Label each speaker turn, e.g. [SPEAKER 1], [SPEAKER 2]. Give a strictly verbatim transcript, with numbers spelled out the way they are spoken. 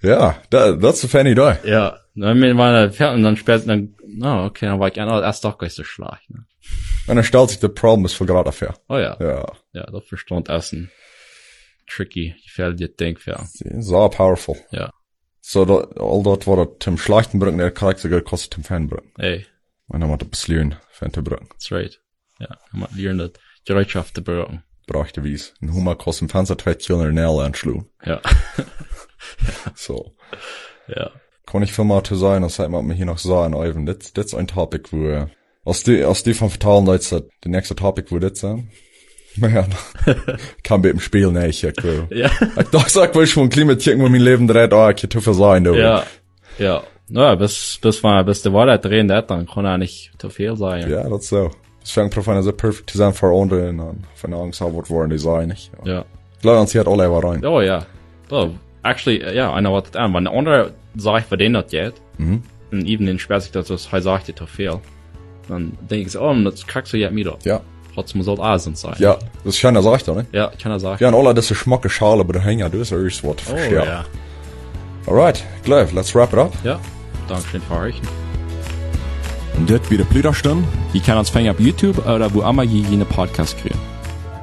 [SPEAKER 1] Ja, that, that's a funny idee.
[SPEAKER 2] Ja, dann bin ich mal fertig und dann später, dann, oh, okay, dann war ich ja erst doch gleich so schlecht, ne?
[SPEAKER 1] Und dann stellt sich der Problem ist für gerade dafür.
[SPEAKER 2] Oh ja.
[SPEAKER 1] Ja.
[SPEAKER 2] Ja, das verstand Essen. Tricky, ich fällt dir denk, ja.
[SPEAKER 1] So powerful.
[SPEAKER 2] Ja.
[SPEAKER 1] So, da, all dort, wo der Tim Schlechten bringt, der Charakter gekostet Tim Fan bringt.
[SPEAKER 2] Ey.
[SPEAKER 1] Und dann muss er beslühen, Fan zu bringen.
[SPEAKER 2] That's right. Ja, man muss lernen, das Gerätschaft zu bringen.
[SPEAKER 1] Braucht er wies. Ein Hummer kostet im Fenster zwei Kilo in der Nähe anschlug.
[SPEAKER 2] Ja.
[SPEAKER 1] So.
[SPEAKER 2] Ja.
[SPEAKER 1] Kann ich viel mal zu sein, das hat man mir hier noch sagen, Ivan. Das, das ist ein Topic, wo, aus die, aus die von vertalen Leuten, das, der nächste Topic, wo das sein. Naja, kann mit dem Spiel nicht, ich will.
[SPEAKER 2] Ja.
[SPEAKER 1] Ich dachte, sag, will ich schon ein Klimatchen, wo mein Leben dreht, oh, ich kann zu viel sein, du.
[SPEAKER 2] Ja. Ja. Ja, bis, bis man, bis die Wahrheit drehen, das, dann kann er nicht zu viel sein.
[SPEAKER 1] Ja, das ist so. Das fängt drauf an, so perfekt zu sein für andere, und von Angst haben, was wollen die sein, nicht?
[SPEAKER 2] Ja. Ja.
[SPEAKER 1] Ich glaube, uns hat alle was rein.
[SPEAKER 2] Oh, ja. Oh, actually, ja, einer was das an, wenn eine andere Sache für den das geht,
[SPEAKER 1] Mhm.
[SPEAKER 2] und eben den sperrt sich, dass das, er sagt, dir zu viel, dann denke ich so, oh, das kriegst du ja mit.
[SPEAKER 1] Ja.
[SPEAKER 2] Trotzdem soll Asien sein.
[SPEAKER 1] Ja, das ist schön, das sagt er, ne?
[SPEAKER 2] Ja, kann er sagen.
[SPEAKER 1] Ja, und alle diese schmacke Schale bei der Hänger, das ist ja erst was.
[SPEAKER 2] Oh, ja.
[SPEAKER 1] Alright, Glöv, let's wrap it up.
[SPEAKER 2] Ja. Dankeschön für euch.
[SPEAKER 3] Und das wieder Plüderstunde.
[SPEAKER 2] Die kann uns fangen auf YouTube oder wo immer je jene Podcast kriegen.